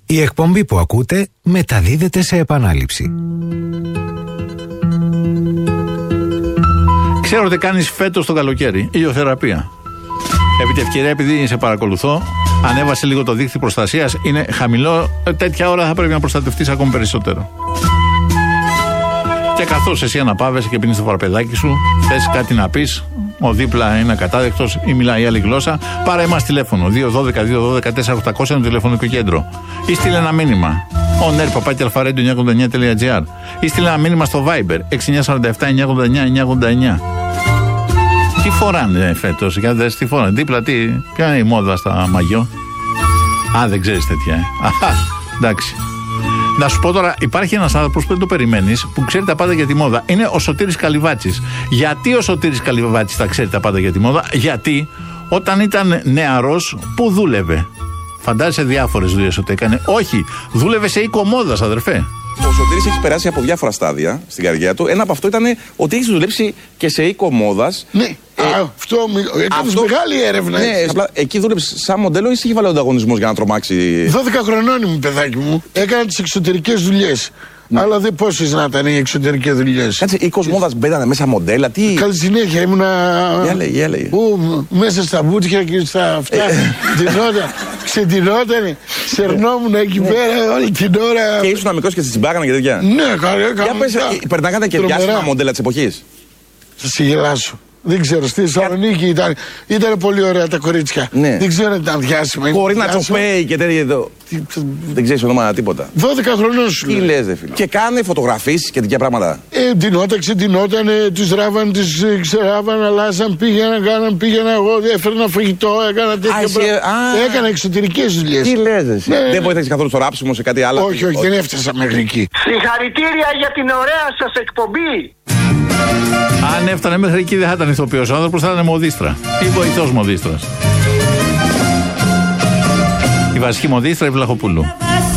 Η εκπομπή που ακούτε μεταδίδεται σε επανάληψη. Ξέρω ότι κάνεις φέτος το καλοκαίρι ηλιοθεραπεία. Επί τη ευκαιρία, επειδή σε παρακολουθώ, ανέβασε λίγο το δίκτυο προστασίας. Είναι χαμηλό. Τέτοια ώρα θα πρέπει να προστατευτείς ακόμη περισσότερο. Και καθώς εσύ αναπαύεσαι και πίνεις το παραπεδάκι σου, θες κάτι να πεις, ο δίπλα είναι ακατάδεκτος ή μιλάει άλλη γλώσσα, πάρε εμάς τηλέφωνο. 212-212-4800 είναι το τηλεφωνικό κέντρο. Ή στείλε ένα μήνυμα. oner@alpharedio989.gr. Ή στείλε ένα μήνυμα στο Viber 6947-989-989. Τι φοράνε φέτος, για δες τι φοράνε. Δίπλα ποια είναι η μόδα στα μαγιό. Α, δεν ξέρεις τέτοια. Εντάξει. Να σου πω τώρα, υπάρχει ένας άνθρωπος που δεν το περιμένεις, που ξέρει τα πάντα για τη μόδα. Είναι ο Σωτήρης Καλυβάτσης. Γιατί ο Σωτήρης Καλυβάτσης θα ξέρει τα πάντα για τη μόδα? Γιατί όταν ήταν νεαρός, πού δούλευε? Φαντάζεσαι διάφορες δουλειές ότι έκανε. Όχι, δούλευε σε οίκο μόδας, αδερφέ. Ο Σωτήρης έχει περάσει από διάφορα στάδια στην καριέρα του. Ένα από αυτό ήταν ότι έχει δουλέψει και σε οίκο μόδας. Ναι, αυτό μεγάλη έρευνα. Ναι, απλά εκεί δούλεψε σαν μοντέλο ή είχε βάλει ο ανταγωνισμός για να τρομάξει? 12 χρονών ήμουν, παιδάκι μου. Έκανα τις εξωτερικές δουλειές. Ναι. Αλλά δεν πόσες να ήταν οι εξωτερικές δουλειές. Κάτσε, οίκος μόδας μπαίνανε μέσα μοντέλα, τι. Καλή συνέχεια ήμουνα. Έλεγε. Μέσα στα μπούτια και στα αυτά. Ξεντινότανε. Σερνόμουν εκεί πέρα όλη την ώρα. Και ήσουν μικρός και σε τσιμπάγανε και τέτοια. Ναι, καλά. Περνάγατε και διάσημα μοντέλα της εποχής? Θα σε γελάσω. Δεν ξέρω, στη Θεσσαλονίκη ήταν πολύ ωραία τα κορίτσια. Ναι. Δεν ξέρω αν ήταν διάσημα. Κορίνα Τσοπέη και τέτοια εδώ. Δεν ξέρεις ονόματα τίποτα. 12 χρονών σου. Τι λες, δε φίλε? Και κάνε φωτογραφίσεις και τέτοια πράγματα. Ξεντινότανε, τους ράβαν, τις ξεράβαν, αλλάσαν, πήγαινα εγώ, έφερνα φαγητό, έκανα τέτοια πράγματα. Έκανα εξωτερικές δουλειές. Τι λες, εσύ? Δεν βοήθησες καθόλου στο ράψιμο, σε κάτι άλλο? Όχι, δεν έφτασα μέχρι εκεί. Συγχαρητήρια για την ωραία σας εκπομπή. Αν έφτανε μέχρι εκεί δεν θα ήταν ηθοποιός ο άνθρωπος, θα ήταν μοδίστρα ή βοηθός μοδίστρας. Η βασική μοδίστρα η Βλαχοπούλου.